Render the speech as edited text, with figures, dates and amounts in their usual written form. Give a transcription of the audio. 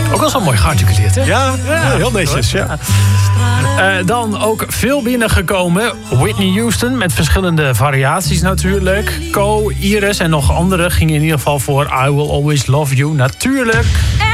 Ook wel zo mooi gearticuleerd, hè? Ja, heel netjes. Ja. Dan ook veel binnengekomen. Whitney Houston met verschillende variaties natuurlijk. Co, Iris en nog andere gingen in ieder geval voor I Will Always Love You. Natuurlijk.